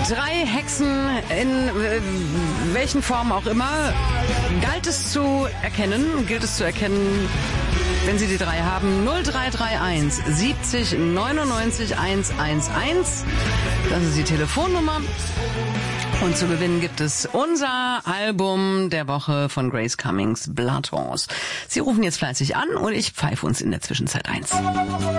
3 Hexen in welchen Formen auch immer gilt es zu erkennen, wenn Sie die 3 haben. 0331 70 99 111. Das ist die Telefonnummer. Und zu gewinnen gibt es unser Album der Woche von Grace Cummings, Blood Horse. Sie rufen jetzt fleißig an und ich pfeife uns in der Zwischenzeit eins.